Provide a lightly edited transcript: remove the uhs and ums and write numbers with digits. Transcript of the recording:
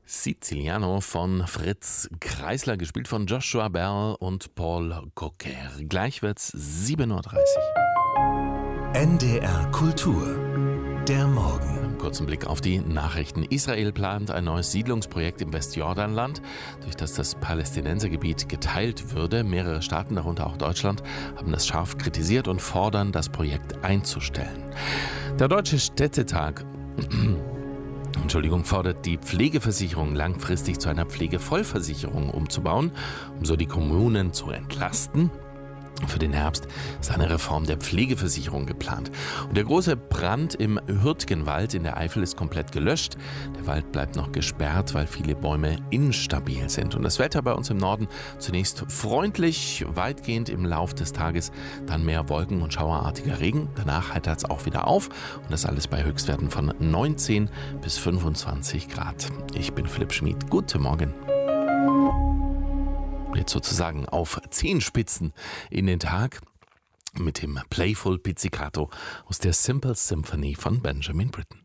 Siciliano von Fritz Kreisler, gespielt von Joshua Bell und Paul Cocker. Gleich wird's 7:30 Uhr. NDR Kultur. Der Morgen. Kurzen Blick auf die Nachrichten. Israel plant ein neues Siedlungsprojekt im Westjordanland, durch das Palästinensergebiet geteilt würde. Mehrere Staaten, darunter auch Deutschland, haben das scharf kritisiert und fordern, das Projekt einzustellen. Der Deutsche Städtetag fordert die Pflegeversicherung langfristig zu einer Pflegevollversicherung umzubauen, um so die Kommunen zu entlasten. Für den Herbst ist eine Reform der Pflegeversicherung geplant. Und der große Brand im Hürtgenwald in der Eifel ist komplett gelöscht. Der Wald bleibt noch gesperrt, weil viele Bäume instabil sind. Und das Wetter bei uns im Norden zunächst freundlich, weitgehend im Lauf des Tages, dann mehr Wolken und schauerartiger Regen. Danach heitert es auch wieder auf und das alles bei Höchstwerten von 19 bis 25 Grad. Ich bin Philipp Schmid. Guten Morgen. Jetzt sozusagen auf Zehenspitzen in den Tag mit dem Playful Pizzicato aus der Simple Symphony von Benjamin Britten.